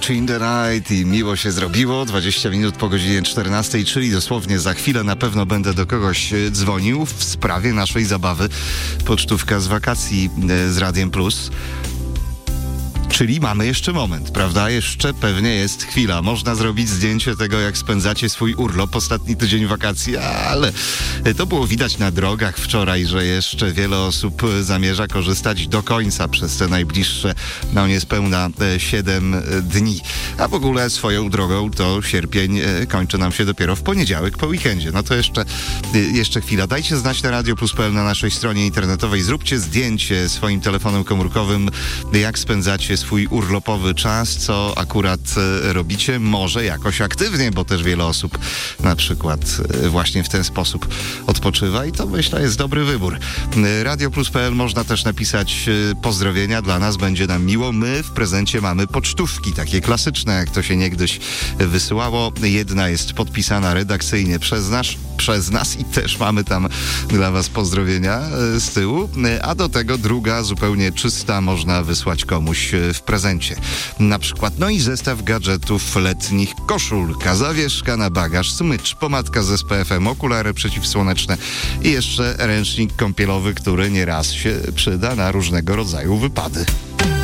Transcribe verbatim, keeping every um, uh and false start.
Touch in the Night i miło się zrobiło. dwadzieścia minut po godzinie czternastej, czyli dosłownie za chwilę na pewno będę do kogoś dzwonił w sprawie naszej zabawy pocztówka z wakacji z Radiem Plus. Czyli mamy jeszcze moment, prawda? Jeszcze pewnie jest chwila. Można zrobić zdjęcie tego, jak spędzacie swój urlop, ostatni tydzień wakacji, ale to było widać na drogach wczoraj, że jeszcze wiele osób zamierza korzystać do końca przez te najbliższe, no niespełna siedem dni. A w ogóle swoją drogą to sierpień kończy nam się dopiero w poniedziałek po weekendzie. No to jeszcze, jeszcze chwila. Dajcie znać na radio plus kropka p l na naszej stronie internetowej. Zróbcie zdjęcie swoim telefonem komórkowym, jak spędzacie swój urlopowy czas, co akurat e, robicie, może jakoś aktywnie, bo też wiele osób na przykład e, właśnie w ten sposób odpoczywa i to myślę jest dobry wybór. E, radio plus kropka p l można też napisać e, pozdrowienia, dla nas będzie nam miło. My w prezencie mamy pocztówki, takie klasyczne, jak to się niegdyś wysyłało. Jedna jest podpisana redakcyjnie przez nas, przez nas i też mamy tam dla was pozdrowienia e, z tyłu, e, a do tego druga zupełnie czysta, można wysłać komuś e, w prezencie. Na przykład, no i zestaw gadżetów letnich, koszulka, zawieszka na bagaż, smycz, pomadka z S P F em, okulary przeciwsłoneczne i jeszcze ręcznik kąpielowy, który nieraz się przyda na różnego rodzaju wypady.